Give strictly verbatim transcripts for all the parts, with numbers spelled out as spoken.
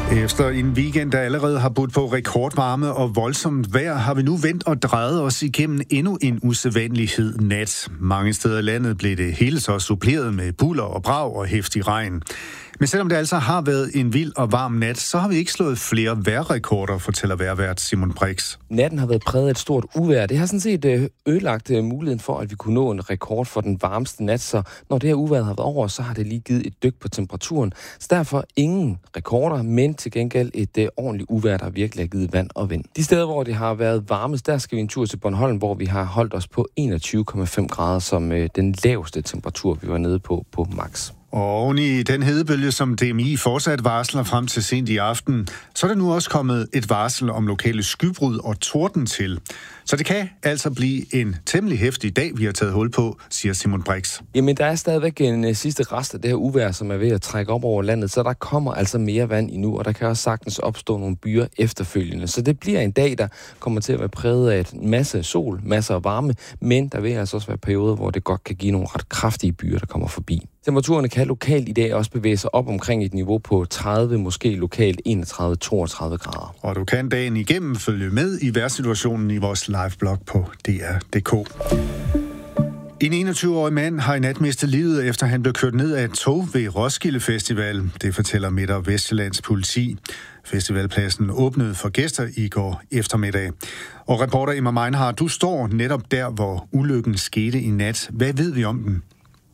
Efter en weekend, der allerede har budt på rekordvarme og voldsomt vejr, har vi nu vendt og drejet os igennem endnu en usædvanlighed nat. Mange steder i landet blev det hele så suppleret med bulder og brag og heftig regn. Men selvom det altså har været en vild og varm nat, så har vi ikke slået flere vejrrekorder, fortæller vejrvært Simon Brix. Natten har været præget af et stort uvejr. Det har sådan set ødelagt muligheden for, at vi kunne nå en rekord for den varmeste nat. Så når det her uvejr har været over, så har det lige givet et dyk på temperaturen. Så derfor ingen rekorder, men til gengæld et uh, ordentligt uvejr, der virkelig har givet vand og vind. De steder, hvor det har været varmest, der skal vi en tur til Bornholm, hvor vi har holdt os på enogtyve komma fem grader som uh, den laveste temperatur, vi var nede på på max. Og oven i den hedebølge, som D M I fortsat varsler frem til sent i aften, så er der nu også kommet et varsel om lokale skybrud og torden til. Så det kan altså blive en temmelig heftig dag, vi har taget hul på, siger Simon Brix. Jamen, der er stadigvæk en uh, sidste rest af det her uvejr, som er ved at trække op over landet, så der kommer altså mere vand endnu, og der kan også sagtens opstå nogle byer efterfølgende. Så det bliver en dag, der kommer til at være præget af en masse sol, masser af varme, men der vil altså også være perioder, hvor det godt kan give nogle ret kraftige byer, der kommer forbi. Temperaturerne kan lokalt i dag også bevæge sig op omkring et niveau på tredive, måske lokalt enogtredive til toogtredive grader. Og du kan dagen igennem følge med i vejrsituationen i vores liveblog på D R punktum d k. En enogtyve-årig mand har i nat mistet livet, efter han blev kørt ned af et tog ved Roskilde Festival. Det fortæller Midt- og Vestjyllands politi. Festivalpladsen åbnede for gæster i går eftermiddag. Og reporter Emma Meinhardt, du står netop der, hvor ulykken skete i nat. Hvad ved vi om den?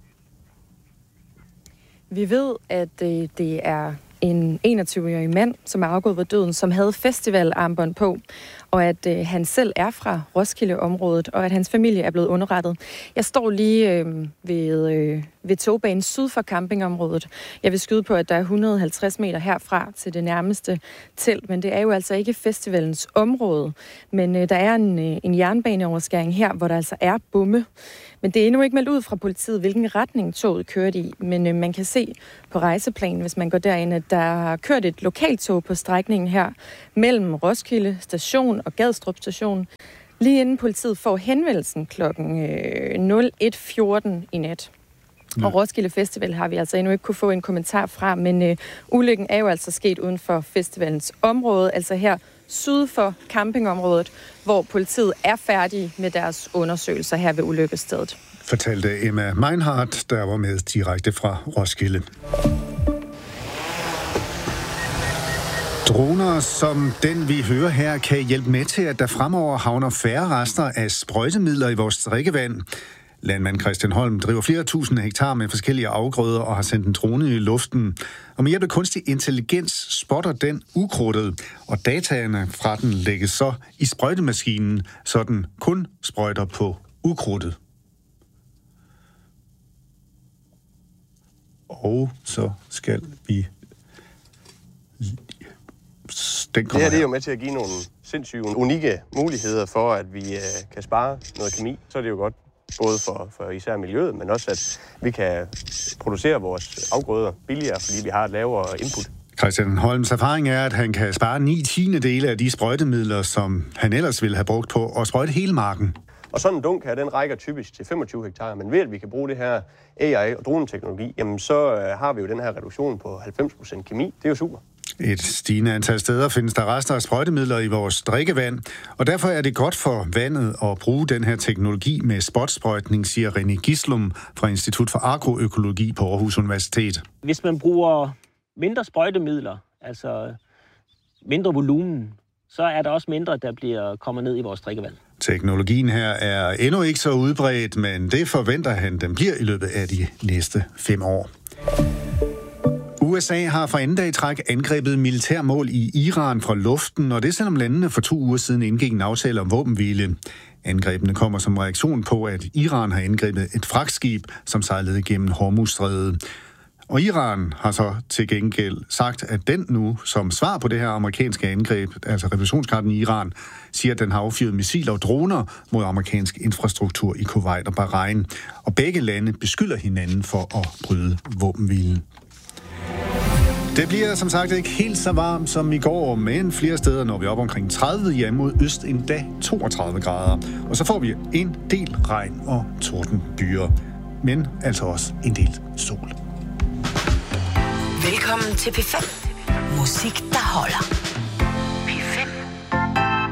Vi ved, at det, det er en enogtyve-årig mand, som er afgået ved døden, som havde festivalarmbånd på, og at øh, han selv er fra Roskilde-området, og at hans familie er blevet underrettet. Jeg står lige øh, ved, øh, ved togbanen syd for campingområdet. Jeg vil skyde på, at der er et hundrede og halvtreds meter herfra til det nærmeste telt, men det er jo altså ikke festivalens område. Men øh, der er en, øh, en jernbaneoverskæring her, hvor der altså er bomme. Men det er endnu ikke meldt ud fra politiet, hvilken retning toget kørte i. Men øh, man kan se på rejseplanen, hvis man går derind, at der har kørt et lokaltog på strækningen her mellem Roskilde Station og Gadstrup Station, lige inden politiet får henvendelsen klokken øh, nul et fjorten i nat. Ja. Og Roskilde Festival har vi altså endnu ikke kunne få en kommentar fra, men øh, ulykken er jo altså sket uden for festivalens område, altså her syd for campingområdet, hvor politiet er færdige med deres undersøgelser her ved ulykkesstedet. Fortalte Emma Meinhardt, der var med direkte fra Roskilde. Droner som den, vi hører her, kan hjælpe med til, at der fremover havner færre rester af sprøjtemidler i vores drikkevand. Landmand Christian Holm driver flere tusind hektar med forskellige afgrøder og har sendt en drone i luften. Og med hjælp af kunstig intelligens spotter den ukrudtet, og dataene fra den lægges så i sprøjtemaskinen, så den kun sprøjter på ukrudtet. Og så skal vi... Det her det er jo med til at give nogle sindssyge, unikke muligheder for, at vi øh, kan spare noget kemi. Så er det jo godt, både for, for især miljøet, men også at vi kan producere vores afgrøder billigere, fordi vi har et lavere input. Christian Holms erfaring er, at han kan spare ni tiendedele af de sprøjtemidler, som han ellers ville have brugt på at sprøjte hele marken. Og sådan en dunk her, den rækker typisk til femogtyve hektar, men ved at vi kan bruge det her A I og droneteknologi, jamen så øh, har vi jo den her reduktion på halvfems procent kemi. Det er jo super. Et stigende antal steder findes der rester af sprøjtemidler i vores drikkevand, og derfor er det godt for vandet at bruge den her teknologi med spotsprøjtning, siger René Gislum fra Institut for Agroøkologi på Aarhus Universitet. Hvis man bruger mindre sprøjtemidler, altså mindre volumen, så er der også mindre, der bliver kommer ned i vores drikkevand. Teknologien her er endnu ikke så udbredt, men det forventer han, den bliver i løbet af de næste fem år. U S A har for anden dag i træk angrebet militærmål i Iran fra luften, og det er selvom landene for to uger siden indgik en aftale om våbenhvile. Angrebene kommer som reaktion på, at Iran har angrebet et fragtskib, som sejlede gennem Hormuzstrædet. Og Iran har så til gengæld sagt, at den nu, som svar på det her amerikanske angreb, altså revolutionsgarden i Iran, siger, at den har affyret missiler og droner mod amerikansk infrastruktur i Kuwait og Bahrain. Og begge lande beskylder hinanden for at bryde våbenhvilen. Det bliver som sagt ikke helt så varmt som i går, men flere steder når vi op omkring tredive, ja mod øst endda toogtredive grader. Og så får vi en del regn og tordenbyger, men altså også en del sol. Velkommen til P fem. Musik, der holder.